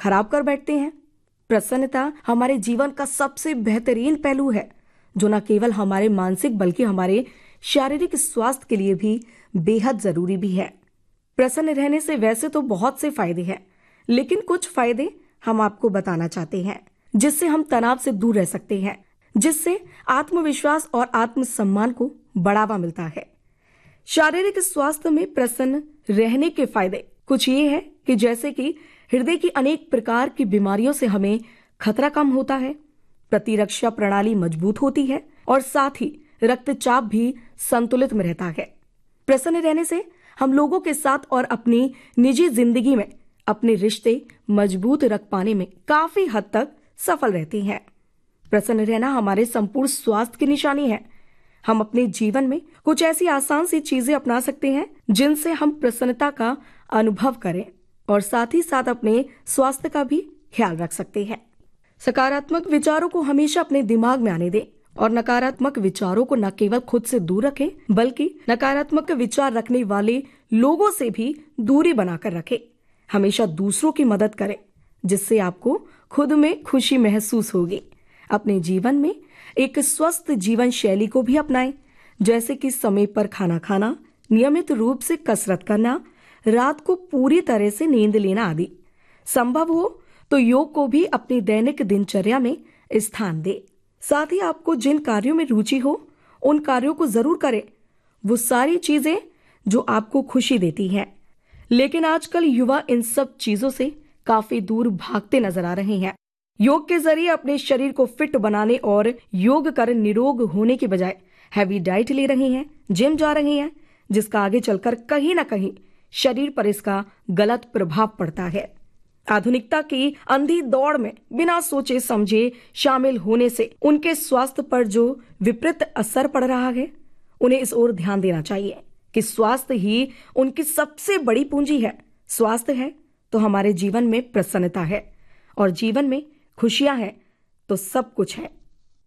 खराब कर बैठते हैं। प्रसन्नता हमारे जीवन का सबसे बेहतरीन पहलू है, जो न केवल हमारे मानसिक बल्कि हमारे शारीरिक स्वास्थ्य के लिए भी बेहद जरूरी भी है। प्रसन्न रहने से वैसे तो बहुत से फायदे हैं, लेकिन कुछ फायदे हम आपको बताना चाहते हैं जिससे हम तनाव से दूर रह सकते हैं, जिससे आत्मविश्वास और आत्मसम्मान को बढ़ावा मिलता है। शारीरिक स्वास्थ्य में प्रसन्न रहने के फायदे कुछ ये है कि जैसे कि हृदय की अनेक प्रकार की बीमारियों से हमें खतरा कम होता है, प्रतिरक्षा प्रणाली मजबूत होती है और साथ ही रक्तचाप भी संतुलित में रहता है। प्रसन्न रहने से हम लोगों के साथ और अपनी निजी जिंदगी में अपने रिश्ते मजबूत रख पाने में काफी हद तक सफल रहते हैं। प्रसन्न रहना हमारे संपूर्ण स्वास्थ्य की निशानी है। हम अपने जीवन में कुछ ऐसी आसान सी चीजें अपना सकते हैं जिनसे हम प्रसन्नता का अनुभव करें और साथ ही साथ अपने स्वास्थ्य का भी ख्याल रख सकते हैं। सकारात्मक विचारों को हमेशा अपने दिमाग में आने दें और नकारात्मक विचारों को न केवल खुद से दूर रखें बल्कि नकारात्मक विचार रखने वाले लोगों से भी दूरी बनाकर रखें। हमेशा दूसरों की मदद करें जिससे आपको खुद में खुशी महसूस होगी। अपने जीवन में एक स्वस्थ जीवन शैली को भी अपनाएं, जैसे कि समय पर खाना खाना, नियमित रूप से कसरत करना, रात को पूरी तरह से नींद लेना आदि। संभव हो तो योग को भी अपनी दैनिक दिनचर्या में स्थान दें। साथ ही आपको जिन कार्यों में रुचि हो उन कार्यों को जरूर करें, वो सारी चीजें जो आपको खुशी देती हैं। लेकिन आजकल युवा इन सब चीजों से काफी दूर भागते नजर आ रहे हैं। योग के जरिए अपने शरीर को फिट बनाने और योग कर निरोग होने के बजाय हैवी डाइट ले रहे हैं, जिम जा रहे हैं, जिसका आगे चलकर कहीं ना कहीं शरीर पर इसका गलत प्रभाव पड़ता है। आधुनिकता की अंधी दौड़ में बिना सोचे समझे शामिल होने से उनके स्वास्थ्य पर जो विपरीत असर पड़ रहा है, उन्हें इस ओर ध्यान देना चाहिए कि स्वास्थ्य ही उनकी सबसे बड़ी पूंजी है। स्वास्थ्य है तो हमारे जीवन में प्रसन्नता है और जीवन में खुशियां हैं तो सब कुछ है।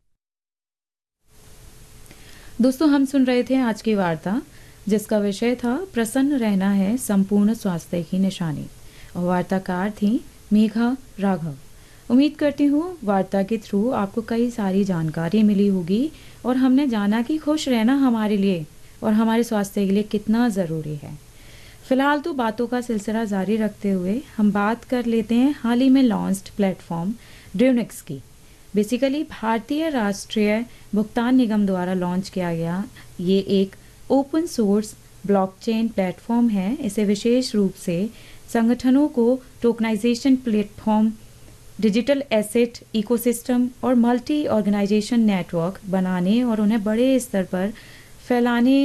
दोस्तों, हम सुन रहे थे आज की वार्ता जिसका विषय था प्रसन्न रहना है संपूर्ण स्वास्थ्य की निशानी और वार्ताकार थी मेघा राघव। उम्मीद करती हूँ वार्ता के थ्रू आपको कई सारी जानकारी मिली होगी और हमने जाना कि खुश रहना हमारे लिए और हमारे स्वास्थ्य के लिए कितना ज़रूरी है। फिलहाल तो बातों का सिलसिला जारी रखते हुए हम बात कर लेते हैं हाल ही में लॉन्च्ड प्लेटफॉर्म ड्यूनिक्स की। बेसिकली भारतीय राष्ट्रीय भुगतान निगम द्वारा लॉन्च किया गया ये एक ओपन सोर्स ब्लॉकचेन प्लेटफॉर्म है। इसे विशेष रूप से संगठनों को tokenization platform, digital asset ecosystem और मल्टी ऑर्गेनाइजेशन नेटवर्क बनाने और उन्हें बड़े स्तर पर फैलाने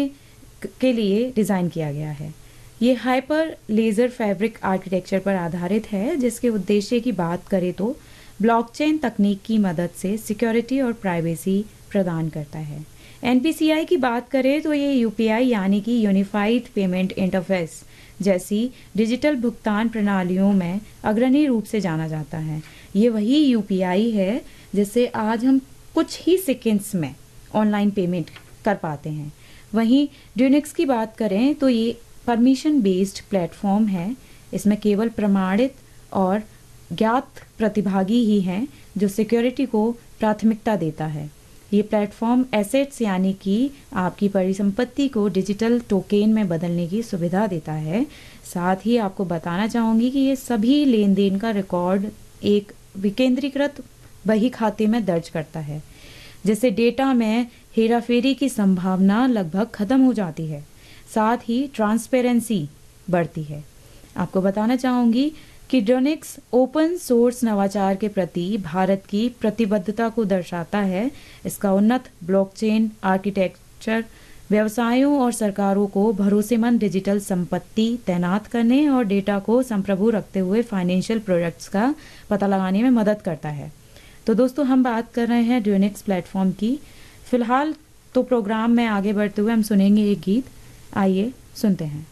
के लिए डिज़ाइन किया गया है। ये हाइपर लेज़र फैब्रिक आर्किटेक्चर पर आधारित है, जिसके उद्देश्य की बात करें तो ब्लॉकचेन तकनीक की मदद से सिक्योरिटी और प्राइवेसी प्रदान करता है। एनपीसीआई की बात करें तो ये यूपीआई यानी कि यूनिफाइड पेमेंट इंटरफेस जैसी डिजिटल भुगतान प्रणालियों में अग्रणी रूप से जाना जाता है। ये वही यूपीआई है जिससे आज हम कुछ ही सेकेंड्स में ऑनलाइन पेमेंट कर पाते हैं। वहीं ड्यूनिक्स की बात करें तो ये परमिशन बेस्ड प्लेटफॉर्म है। इसमें केवल प्रमाणित और ज्ञात प्रतिभागी ही हैं जो सिक्योरिटी को प्राथमिकता देता है। ये प्लेटफॉर्म एसेट्स यानी कि आपकी परिसंपत्ति को डिजिटल टोकन में बदलने की सुविधा देता है। साथ ही आपको बताना चाहूँगी कि ये सभी लेन देन का रिकॉर्ड एक विकेंद्रीकृत बही खाते में दर्ज करता है, जिससे डेटा में हेराफेरी की संभावना लगभग खत्म हो जाती है। साथ ही ट्रांसपेरेंसी बढ़ती है। आपको बताना चाहूँगी कि ड्यूनिक्स ओपन सोर्स नवाचार के प्रति भारत की प्रतिबद्धता को दर्शाता है। इसका उन्नत ब्लॉकचेन आर्किटेक्चर व्यवसायों और सरकारों को भरोसेमंद डिजिटल संपत्ति तैनात करने और डेटा को संप्रभु रखते हुए फाइनेंशियल प्रोडक्ट्स का पता लगाने में मदद करता है। तो दोस्तों, हम बात कर रहे हैं ड्यूनिक्स प्लेटफॉर्म की। फिलहाल तो प्रोग्राम में आगे बढ़ते हुए हम सुनेंगे एक गीत। आइए सुनते हैं।